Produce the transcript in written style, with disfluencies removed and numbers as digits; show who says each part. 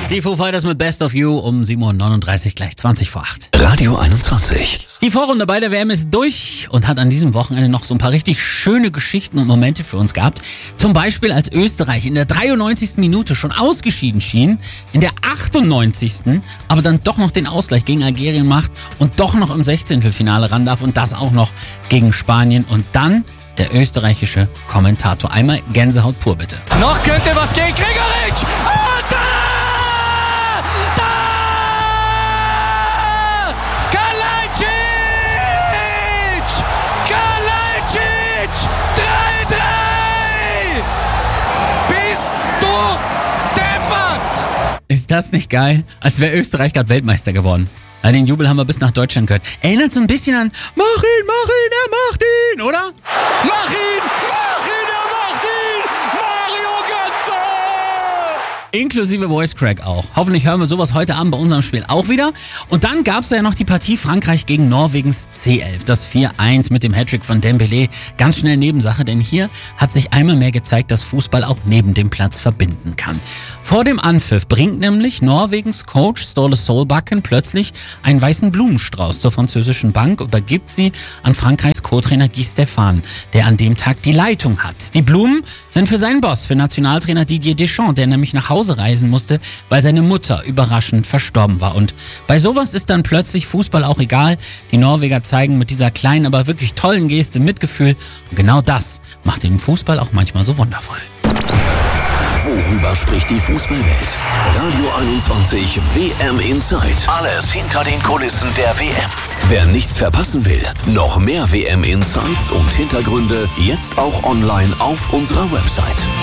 Speaker 1: Die Foo Fighters mit Best of You um 7.39 Uhr, gleich 20 vor 8.
Speaker 2: Radio 21.
Speaker 1: Die Vorrunde bei der WM ist durch und hat an diesem Wochenende noch so ein paar richtig schöne Geschichten und Momente für uns gehabt. Zum Beispiel, als Österreich in der 93. Minute schon ausgeschieden schien, in der 98. aber dann doch noch den Ausgleich gegen Algerien macht und doch noch im 16. Finale ran darf und das auch noch gegen Spanien. Und dann der österreichische Kommentator. Einmal Gänsehaut pur, bitte.
Speaker 3: Noch könnte was gehen. Gregoritsch! Und da! Kalajdzic! Kalajdzic! 3-3! Bist du deppert!
Speaker 1: Ist das nicht geil? Als wäre Österreich gerade Weltmeister geworden. Ja, den Jubel haben wir bis nach Deutschland gehört. Erinnert so ein bisschen an Mach ihn, er macht ihn, oder?
Speaker 3: Mach ihn, er macht ihn! Mario Götze!
Speaker 1: Inklusive Voice Crack auch. Hoffentlich hören wir sowas heute Abend bei unserem Spiel auch wieder. Und dann gab's ja noch die Partie Frankreich gegen Norwegens C11. Das 4-1 mit dem Hattrick von Dembélé. Ganz schnell Nebensache, denn hier hat sich einmal mehr gezeigt, dass Fußball auch neben dem Platz verbinden kann. Vor dem Anpfiff bringt nämlich Norwegens Coach Ståle Solbakken plötzlich einen weißen Blumenstrauß zur französischen Bank, übergibt sie an Frankreichs Co-Trainer Guy Stéphane, der an dem Tag die Leitung hat. Die Blumen sind für seinen Boss, für Nationaltrainer Didier Deschamps, der nämlich nach Hause reisen musste, weil seine Mutter überraschend verstorben war. Und bei sowas ist dann plötzlich Fußball auch egal. Die Norweger zeigen mit dieser kleinen, aber wirklich tollen Geste Mitgefühl. Und genau das macht den Fußball auch manchmal so wundervoll.
Speaker 2: Worüber spricht die Fußballwelt? Radio 21 WM Insight. Alles hinter den Kulissen der WM. Wer nichts verpassen will, noch mehr WM Insights und Hintergründe jetzt auch online auf unserer Website.